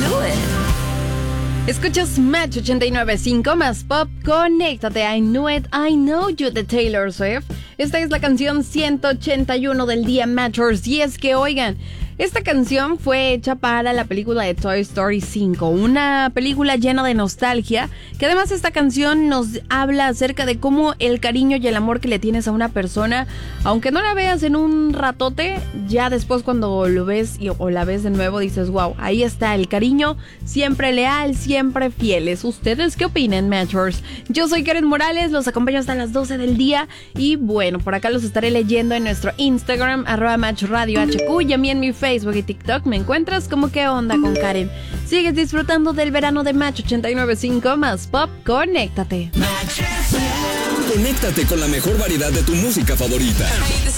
do it. Escuchas Match 89.5 más pop. Conéctate. I Knew It, I Know You de Taylor Swift. Esta es la canción 181 del día Matchers. Y es que, oigan, esta canción fue hecha para la película de Toy Story 5, una película llena de nostalgia, que además esta canción nos habla acerca de cómo el cariño y el amor que le tienes a una persona, aunque no la veas en un ratote, ya después cuando lo ves o la ves de nuevo dices, wow, ahí está el cariño, siempre leal, siempre fieles. ¿Ustedes qué opinan, Matchers? Yo soy Karen Morales, los acompaño hasta las 12 del día y bueno, por acá los estaré leyendo en nuestro Instagram, @MatchRadioHQ, y a mí en mi Facebook y TikTok me encuentras como ¿Qué onda con Karen? Sigues disfrutando del verano de Match 89.5 más pop. Conéctate. Conéctate con la mejor variedad de tu música favorita.